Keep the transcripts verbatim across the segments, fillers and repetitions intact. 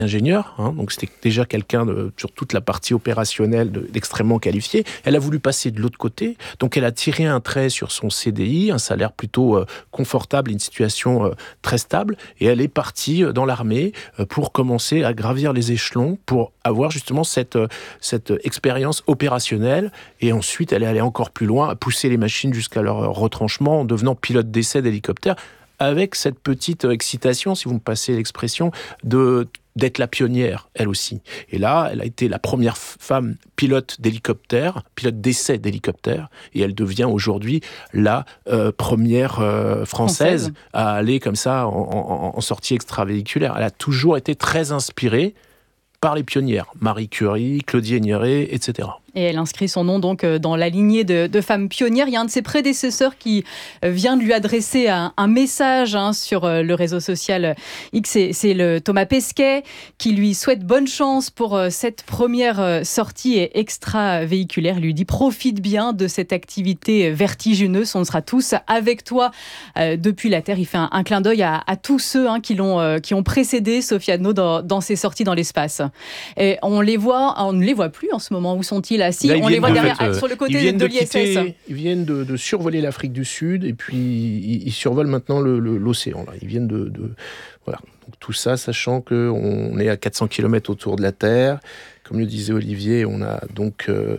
ingénieur, hein, donc c'était déjà quelqu'un de, sur toute la partie opérationnelle de, d'extrêmement qualifié. Elle a voulu passer de l'autre côté, donc elle a tiré un trait sur son C D I, un salaire plutôt euh, confortable, une situation euh, très stable, et elle est partie euh, dans l'armée euh, pour commencer à gravir les échelons, pour avoir justement cette, euh, cette expérience opérationnelle, et ensuite elle est allée encore plus loin, à pousser les machines jusqu'à leur retranchement en devenant pilote d'essai d'hélicoptère, avec cette petite excitation, si vous me passez l'expression, de d'être la pionnière, elle aussi. Et là, elle a été la première femme pilote d'hélicoptère, pilote d'essai d'hélicoptère, et elle devient aujourd'hui la euh, première euh, française, française à aller comme ça en, en, en sortie extravéhiculaire. Elle a toujours été très inspirée par les pionnières, Marie Curie, Claudie Aigneret, et cetera. Et elle inscrit son nom donc dans la lignée de, de femmes pionnières. Il y a un de ses prédécesseurs qui vient de lui adresser un, un message hein, sur le réseau social X. C'est, c'est le Thomas Pesquet qui lui souhaite bonne chance pour cette première sortie extra-véhiculaire. Il lui dit « Profite bien de cette activité vertigineuse. On sera tous avec toi euh, depuis la Terre. » Il fait un, un clin d'œil à, à tous ceux hein, qui, l'ont, euh, qui ont précédé Sophie Adno dans, dans ses sorties dans l'espace. Et on les voit, on ne les voit plus en ce moment. Où sont-ils? Ah, si, là, on les voit derrière, fait, euh, sur le côté de, de l'I S S. Quitter, ils viennent de, de survoler l'Afrique du Sud et puis ils, ils survolent maintenant le, le, l'océan. Là. Ils viennent de... de voilà. Donc, tout ça, sachant qu'on est à quatre cents kilomètres autour de la Terre. Comme le disait Olivier, on a donc euh,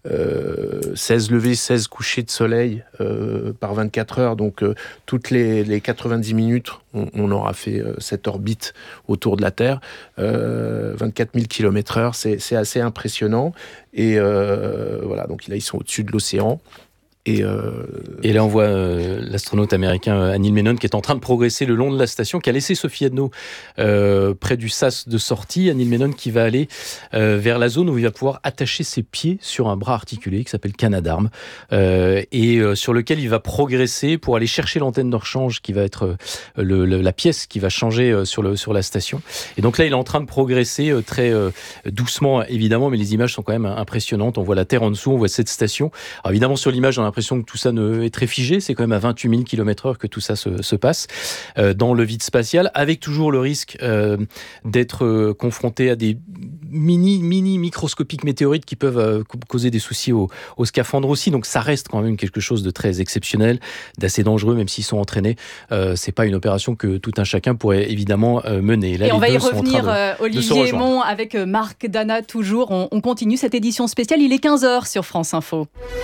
euh, seize levées, seize couchers de soleil euh, par vingt-quatre heures. Donc, euh, toutes les, les quatre-vingt-dix minutes, on, on aura fait euh, cette orbite autour de la Terre. Euh, vingt-quatre mille kilomètres heure, c'est, c'est assez impressionnant. Et euh, voilà, donc là, ils sont au-dessus de l'océan. Et, euh... et là, on voit euh, l'astronaute américain euh, Neil Menon qui est en train de progresser le long de la station, qui a laissé Sophie Adno euh, près du sas de sortie. Neil Menon qui va aller euh, vers la zone où il va pouvoir attacher ses pieds sur un bras articulé qui s'appelle Canadarm euh, et euh, sur lequel il va progresser pour aller chercher l'antenne de rechange qui va être euh, le, le, la pièce qui va changer euh, sur, le, sur la station. Et donc là, il est en train de progresser euh, très euh, doucement, évidemment, mais les images sont quand même impressionnantes. On voit la Terre en dessous, on voit cette station. Alors évidemment, sur l'image, on a l'impression que tout ça ne, est très figé. C'est quand même à vingt-huit mille kilomètres heure que tout ça se, se passe euh, dans le vide spatial, avec toujours le risque euh, d'être euh, confronté à des mini, mini microscopiques météorites qui peuvent euh, causer des soucis au, au scaphandre aussi. Donc ça reste quand même quelque chose de très exceptionnel, d'assez dangereux, même s'ils sont entraînés. Euh, c'est pas une opération que tout un chacun pourrait évidemment euh, mener. Là, et on va y revenir, de, euh, Olivier Aymon, avec Marc Dana toujours. On, on continue cette édition spéciale. Il est quinze heures sur France Info.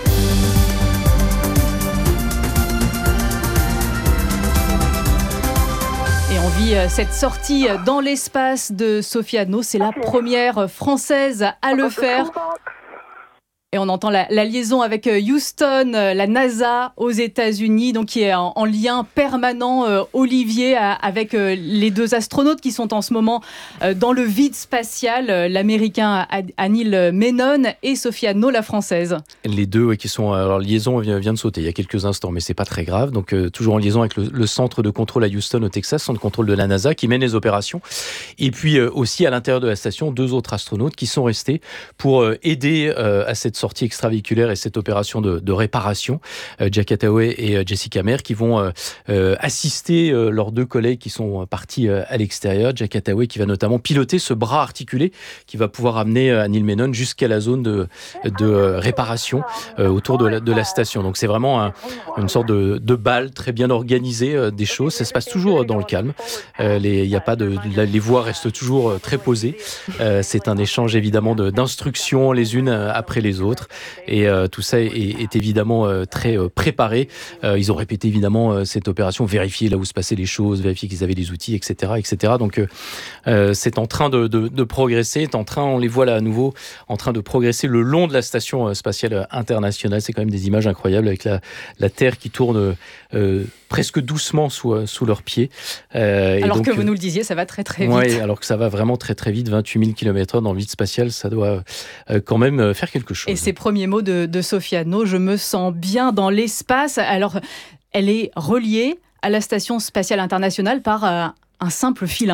Et on vit cette sortie dans l'espace de Sophie Adno. C'est la première française à le faire. Et on entend la, la liaison avec Houston, la NASA aux États-Unis, donc qui est en, en lien permanent, euh, Olivier, à, avec euh, les deux astronautes qui sont en ce moment euh, dans le vide spatial, euh, l'américain Neil Menon et Sophie Adno, la française. Les deux ouais, qui sont... Alors, liaison vient, vient de sauter il y a quelques instants, mais c'est pas très grave. Donc, euh, toujours en liaison avec le, le centre de contrôle à Houston, au Texas, centre de contrôle de la NASA, qui mène les opérations. Et puis, euh, aussi, à l'intérieur de la station, deux autres astronautes qui sont restés pour euh, aider euh, à cette sortie extravéhiculaire et cette opération de, de réparation. Euh, Jack Attaway et euh, Jessica Meir qui vont euh, euh, assister euh, leurs deux collègues qui sont partis euh, à l'extérieur. Jack Attaway qui va notamment piloter ce bras articulé qui va pouvoir amener euh, Neil Menon jusqu'à la zone de, de euh, réparation euh, autour de la, de la station. Donc c'est vraiment un, une sorte de, de bal très bien organisé euh, des choses. Ça se passe toujours dans le calme. Euh, les, y a pas de, les voix restent toujours euh, très posées. Euh, c'est un échange évidemment de, d'instructions les unes après les autres. Et euh, tout ça est, est évidemment euh, très euh, préparé. Euh, ils ont répété évidemment euh, cette opération, vérifier là où se passaient les choses, vérifier qu'ils avaient les outils, et cetera, et cetera. Donc euh, euh, c'est en train de, de, de progresser. C'est en train, on les voit là à nouveau, en train de progresser le long de la station spatiale internationale. C'est quand même des images incroyables avec la, la Terre qui tourne euh, presque doucement sous, sous leurs pieds. Euh, alors donc, que vous nous le disiez, ça va très très vite. Oui, alors que ça va vraiment très très vite. vingt-huit mille kilomètres heure dans le vide spatial, ça doit euh, quand même faire quelque chose. Et ces premiers mots de, de Sophie Adno, je me sens bien dans l'espace. Alors, elle est reliée à la Station spatiale internationale par euh, un simple filin.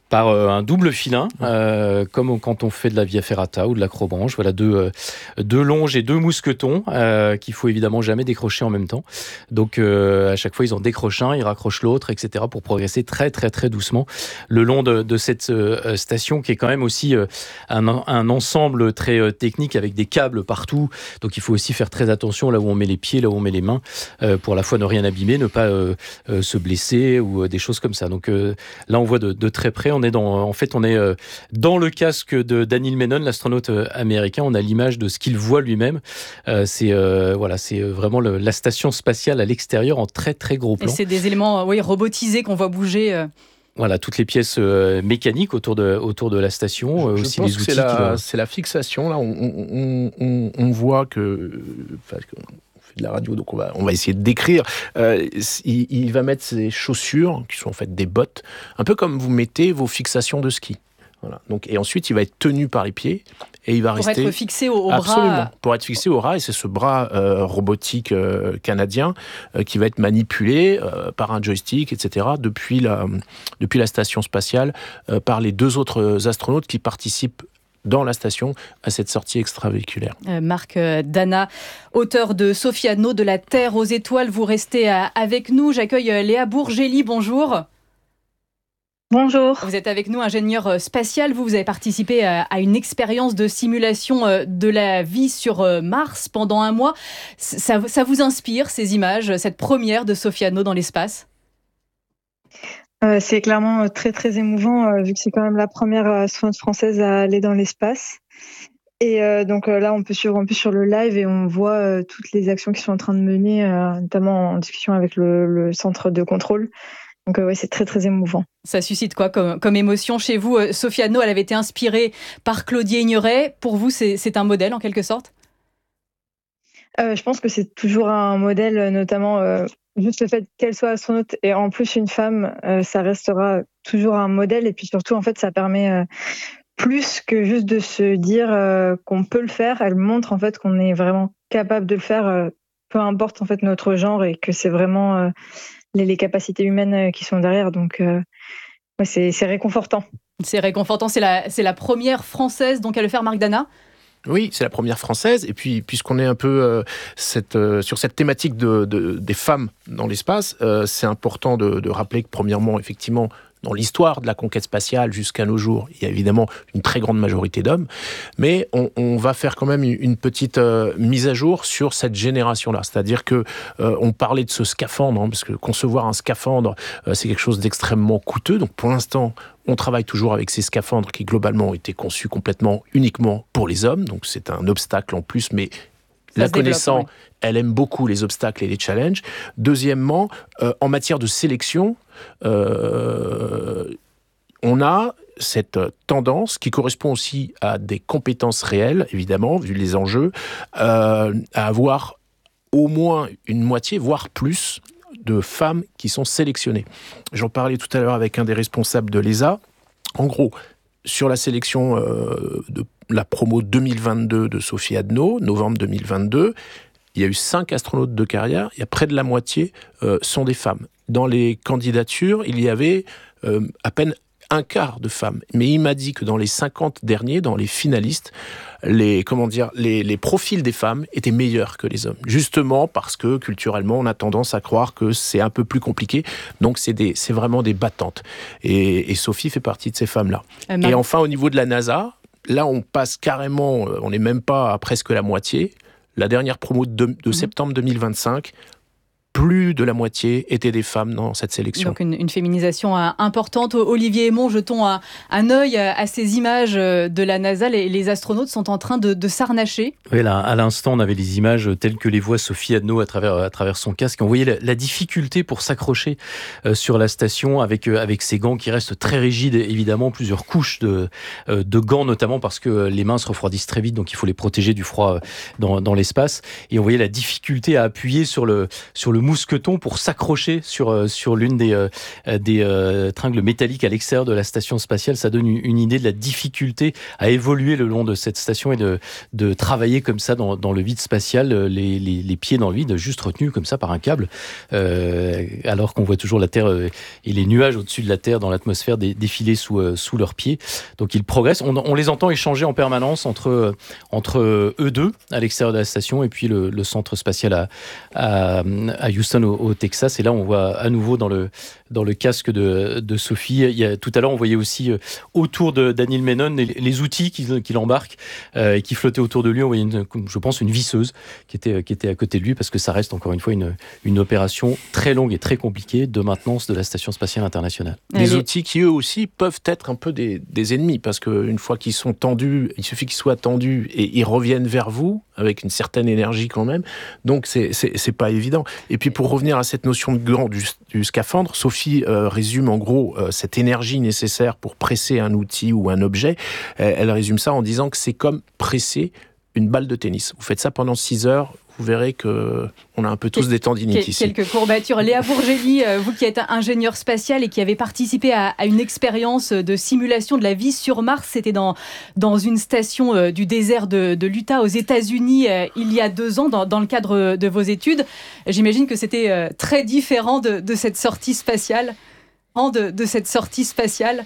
par euh, un double filin, euh, comme quand on fait de la Via Ferrata ou de l'acrobranche. Voilà, deux, euh, deux longes et deux mousquetons euh, qu'il faut évidemment jamais décrocher en même temps. Donc euh, à chaque fois, ils en décrochent un, ils raccrochent l'autre, et cetera pour progresser très très très doucement le long de, de cette euh, station qui est quand même aussi euh, un, un ensemble très euh, technique avec des câbles partout. Donc il faut aussi faire très attention là où on met les pieds, là où on met les mains, euh, pour à la fois ne rien abîmer, ne pas euh, euh, se blesser ou euh, des choses comme ça. Donc euh, là, on voit de, de très près. On est dans, en fait, on est euh, dans le casque de Daniel Menon, l'astronaute euh, américain. On a l'image de ce qu'il voit lui-même. Euh, c'est euh, voilà, c'est vraiment le, la station spatiale à l'extérieur en très très gros plan. Et c'est des éléments, oui, robotisés qu'on voit bouger. Euh... Voilà, toutes les pièces euh, mécaniques autour de, autour de la station. Euh, Je aussi pense les que outils. c'est la, qui vont... c'est la fixation. Là, on, on, on, on voit que. Enfin, de la radio, donc on va, on va essayer de décrire. Euh, il, il va mettre ses chaussures, qui sont en fait des bottes, un peu comme vous mettez vos fixations de ski. Voilà. Donc, et ensuite, il va être tenu par les pieds et il va pour rester... Pour être fixé au, au absolument, bras. pour être fixé au bras. Et c'est ce bras euh, robotique euh, canadien euh, qui va être manipulé euh, par un joystick, et cetera, depuis la, depuis la station spatiale, euh, par les deux autres astronautes qui participent dans la station à cette sortie extravéhiculaire. Euh, Marc euh, Dana, auteur de Sophie Anneau, de la Terre aux étoiles, vous restez euh, avec nous. J'accueille euh, Léa Bourgély, bonjour. Bonjour. Vous êtes avec nous, ingénieur spatial. Vous, vous avez participé à, à une expérience de simulation euh, de la vie sur euh, Mars pendant un mois. Ça, ça vous inspire, ces images, cette première de Sophie Anneau dans l'espace ? Euh, c'est clairement très très émouvant euh, vu que c'est quand même la première astronaute française à aller dans l'espace. Et euh, donc euh, là, on peut suivre un peu sur le live et on voit euh, toutes les actions qui sont en train de mener, euh, notamment en discussion avec le, le centre de contrôle. Donc euh, ouais, c'est très très émouvant. Ça suscite quoi comme, comme émotion chez vous ? Sophie Anneau, elle avait été inspirée par Claudier Ignoret. Pour vous, c'est, c'est un modèle en quelque sorte ? euh, Je pense que c'est toujours un modèle, notamment... Euh, Juste le fait qu'elle soit astronaute et en plus une femme, euh, ça restera toujours un modèle. Et puis surtout, en fait, ça permet euh, plus que juste de se dire euh, qu'on peut le faire. Elle montre en fait qu'on est vraiment capable de le faire, euh, peu importe en fait notre genre, et que c'est vraiment euh, les, les capacités humaines qui sont derrière. Donc, euh, ouais, c'est, c'est réconfortant. C'est réconfortant. C'est la, c'est la première française donc à le faire, Marc Dana ? Oui, c'est la première française. Et puis, puisqu'on est un peu euh, cette, euh, sur cette thématique de, de, des femmes dans l'espace, euh, c'est important de, de rappeler que, premièrement, effectivement, dans l'histoire de la conquête spatiale jusqu'à nos jours, il y a évidemment une très grande majorité d'hommes, mais on, on va faire quand même une petite euh, mise à jour sur cette génération-là. C'est-à-dire que euh, on parlait de ce scaphandre, hein, parce que concevoir un scaphandre, euh, c'est quelque chose d'extrêmement coûteux. Donc pour l'instant, on travaille toujours avec ces scaphandres qui globalement ont été conçus complètement uniquement pour les hommes. Donc c'est un obstacle en plus, mais Ça la connaissant, ouais. elle aime beaucoup les obstacles et les challenges. Deuxièmement, euh, en matière de sélection, euh, on a cette tendance qui correspond aussi à des compétences réelles, évidemment, vu les enjeux, euh, à avoir au moins une moitié, voire plus, de femmes qui sont sélectionnées. J'en parlais tout à l'heure avec un des responsables de l'E S A. En gros, sur la sélection euh, de la promo deux mille vingt-deux de Sophie Anneau, novembre deux mille vingt-deux, il y a eu cinq astronautes de carrière, il y a près de la moitié euh, sont des femmes. Dans les candidatures, il y avait euh, à peine un quart de femmes. Mais il m'a dit que dans les cinquante derniers, dans les finalistes, les, comment dire, les, les profils des femmes étaient meilleurs que les hommes. Justement parce que, culturellement, on a tendance à croire que c'est un peu plus compliqué. Donc, c'est, des, c'est vraiment des battantes. Et, et Sophie fait partie de ces femmes-là. Euh, et enfin, au niveau de la NASA, là, on passe carrément, on n'est même pas à presque la moitié. La dernière promo de, de mmh. septembre deux mille vingt-cinq, plus de la moitié étaient des femmes dans cette sélection. Donc une, une féminisation euh, importante. Olivier Aymon, jetons un, un œil à ces images de la NASA. Les, les astronautes sont en train de, de s'arnacher. Oui, là, à l'instant, on avait les images telles que les voit Sophie Anneau à travers, à travers son casque. On voyait la, la difficulté pour s'accrocher euh, sur la station avec, euh, avec ces gants qui restent très rigides, évidemment, plusieurs couches de, euh, de gants, notamment parce que les mains se refroidissent très vite, donc il faut les protéger du froid dans, dans l'espace. Et on voyait la difficulté à appuyer sur le, sur le le mousqueton pour s'accrocher sur, euh, sur l'une des, euh, des euh, tringles métalliques à l'extérieur de la station spatiale. Ça donne une, une idée de la difficulté à évoluer le long de cette station et de, de travailler comme ça dans, dans le vide spatial, les, les, les pieds dans le vide, juste retenus comme ça par un câble, euh, alors qu'on voit toujours la Terre euh, et les nuages au-dessus de la Terre dans l'atmosphère dé, défiler sous, euh, sous leurs pieds. Donc ils progressent. On, on les entend échanger en permanence entre, entre eux deux à l'extérieur de la station et puis le, le centre spatial à, à, à Houston au, au Texas. Et là, on voit à nouveau dans le, dans le casque de, de Sophie, il y a, tout à l'heure, on voyait aussi euh, autour de Daniel Menon les, les outils qu'il, qu'il embarque euh, et qui flottaient autour de lui. On voyait, une, je pense, une visseuse qui était, qui était à côté de lui parce que ça reste encore une fois une, une opération très longue et très compliquée de maintenance de la Station spatiale internationale. Des outils qui, eux aussi, peuvent être un peu des, des ennemis parce qu'une fois qu'ils sont tendus, il suffit qu'ils soient tendus et ils reviennent vers vous avec une certaine énergie quand même. Donc, c'est, c'est, c'est pas évident. Et puis, pour revenir à cette notion de gant du, du scaphandre, Sophie euh, résume en gros euh, cette énergie nécessaire pour presser un outil ou un objet. Elle, elle résume ça en disant que c'est comme presser une balle de tennis. Vous faites ça pendant six heures, vous verrez qu'on a un peu tous des tendinites Quel, ici. Quelques courbatures. Léa Bourgeli, vous qui êtes ingénieur spatial et qui avez participé à, à une expérience de simulation de la vie sur Mars, c'était dans, dans une station euh, du désert de, de l'Utah aux États-Unis euh, il y a deux ans, dans, dans le cadre de vos études. J'imagine que c'était euh, très différent de, de cette sortie spatiale. De, de cette sortie spatiale.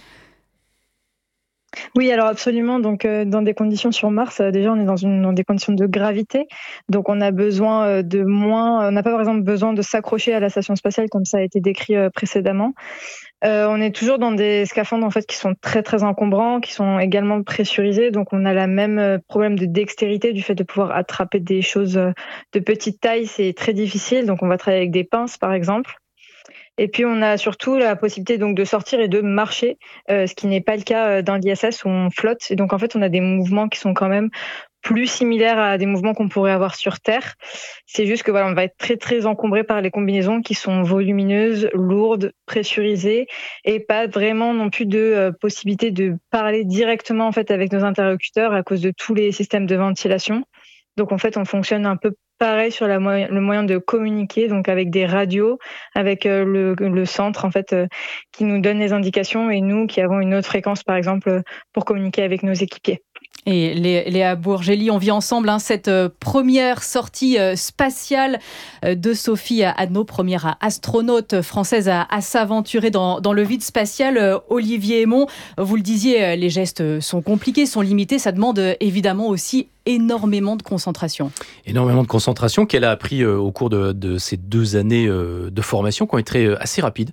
Oui, alors absolument. Donc, euh, dans des conditions sur Mars, euh, déjà, on est dans, une, dans des conditions de gravité. Donc, on a besoin euh, de moins. On n'a pas, par exemple, besoin de s'accrocher à la station spatiale, comme ça a été décrit euh, précédemment. Euh, on est toujours dans des scaphandres en fait qui sont très très encombrants, qui sont également pressurisés. Donc, on a la même euh, problème de dextérité du fait de pouvoir attraper des choses euh, de petite taille. C'est très difficile. Donc, on va travailler avec des pinces, par exemple. Et puis, on a surtout la possibilité donc de sortir et de marcher, euh, ce qui n'est pas le cas dans l'I S S où on flotte. Et donc, en fait, on a des mouvements qui sont quand même plus similaires à des mouvements qu'on pourrait avoir sur Terre. C'est juste que voilà, on va être très, très encombré par les combinaisons qui sont volumineuses, lourdes, pressurisées et pas vraiment non plus de euh, possibilité de parler directement en fait avec nos interlocuteurs à cause de tous les systèmes de ventilation. Donc, en fait, on fonctionne un peu pareil sur la moyen, le moyen de communiquer, donc avec des radios, avec euh, le, le centre en fait euh, qui nous donne les indications et nous qui avons une autre fréquence par exemple pour communiquer avec nos équipiers. Et Léa Bourgeli, on vit ensemble hein, cette euh, première sortie euh, spatiale euh, de Sophie Adno, première astronaute française à, à s'aventurer dans, dans le vide spatial. Euh, Olivier Hémon, vous le disiez, euh, les gestes sont compliqués, sont limités. Ça demande euh, évidemment aussi énormément de concentration. Énormément de concentration qu'elle a appris euh, au cours de, de ces deux années euh, de formation qui ont été euh, assez rapides.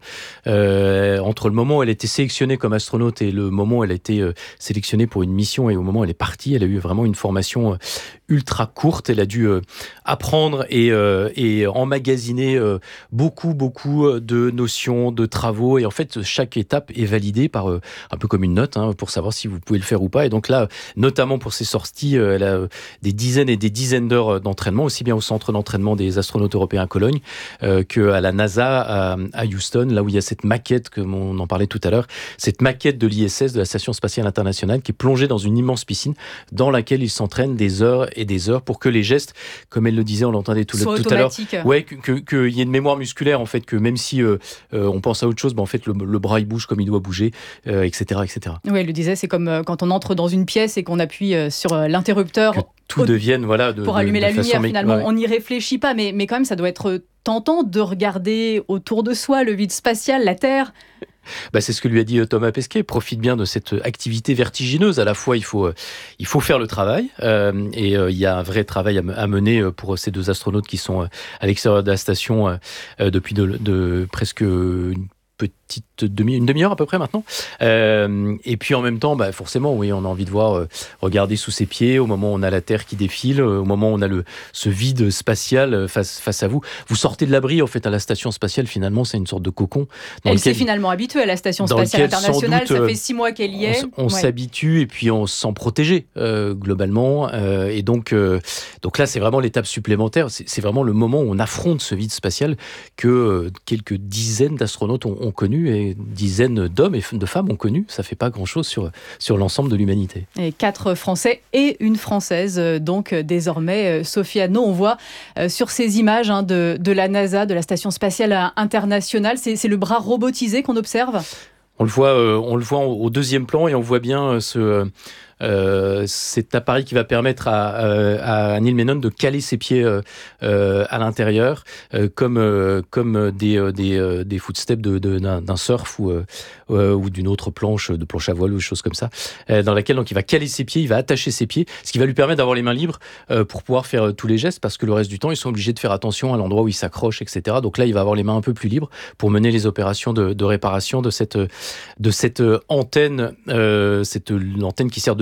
Euh, entre le moment où elle a été sélectionnée comme astronaute et le moment où elle a été euh, sélectionnée pour une mission et au moment où elle est partie, elle a eu vraiment une formation euh, ultra courte. Elle a dû euh, apprendre et, euh, et emmagasiner euh, beaucoup, beaucoup de notions, de travaux. Et en fait, chaque étape est validée par euh, un peu comme une note hein, pour savoir si vous pouvez le faire ou pas. Et donc là, notamment pour ces sorties, euh, elle a des dizaines et des dizaines d'heures d'entraînement, aussi bien au centre d'entraînement des astronautes européens à Cologne euh, qu'à la NASA à, à Houston, là où il y a cette maquette, comme on en parlait tout à l'heure, cette maquette de l'I S S, de la Station spatiale internationale, qui est plongée dans une immense piscine dans laquelle ils s'entraînent des heures et des heures pour que les gestes, comme elle le disait, on l'entendait tout, le, tout à l'heure, ouais, qu'il que, que y ait une mémoire musculaire, en fait, que même si euh, euh, on pense à autre chose, ben, en fait, le, le bras il bouge comme il doit bouger, euh, et cetera, et cetera. Oui, elle le disait, c'est comme euh, quand on entre dans une pièce et qu'on appuie euh, sur euh, l'interrupteur. Que tout devienne, voilà, de, pour allumer de, de la lumière, finalement, ouais. On n'y réfléchit pas, mais, mais quand même, ça doit être tentant de regarder autour de soi le vide spatial, la Terre. Bah, c'est ce que lui a dit Thomas Pesquet. Profite bien de cette activité vertigineuse. À la fois, il faut, il faut faire le travail euh, et euh, il y a un vrai travail à, à mener pour ces deux astronautes qui sont à l'extérieur de la station euh, depuis de, de presque une petite demi, une demi-heure à peu près maintenant. Euh, et puis en même temps, bah, forcément, oui, on a envie de voir, euh, regarder sous ses pieds au moment où on a la Terre qui défile, euh, au moment où on a le, ce vide spatial face, face à vous. Vous sortez de l'abri, en fait, à la station spatiale, finalement, c'est une sorte de cocon. Elle lequel, s'est finalement habituée à la Station spatiale internationale, doute, ça fait six mois qu'elle y est. On, on ouais. s'habitue et puis on se sent protégé, euh, globalement. Euh, et donc, euh, donc là, c'est vraiment l'étape supplémentaire. C'est, c'est vraiment le moment où on affronte ce vide spatial que euh, quelques dizaines d'astronautes ont, ont connu. connu et dizaines d'hommes et de femmes ont connu. Ça fait pas grand-chose sur, sur l'ensemble de l'humanité. Et quatre Français et une Française, donc désormais, Sophie Adno, on voit sur ces images hein, de, de la NASA, de la Station spatiale internationale, c'est, c'est le bras robotisé qu'on observe ? On le voit, euh, on le voit au deuxième plan et on voit bien euh, ce... Euh, cet appareil qui va permettre à, à Neil Menon de caler ses pieds euh, euh, à l'intérieur, euh, comme euh, comme des des des footsteps de, de d'un, d'un surf ou euh, ou d'une autre planche, de planche à voile ou des choses comme ça, euh, dans laquelle donc il va caler ses pieds, il va attacher ses pieds, ce qui va lui permettre d'avoir les mains libres euh, pour pouvoir faire tous les gestes, parce que le reste du temps ils sont obligés de faire attention à l'endroit où ils s'accrochent, et cetera. Donc là il va avoir les mains un peu plus libres pour mener les opérations de, de réparation de cette de cette antenne, euh, cette antenne qui sert de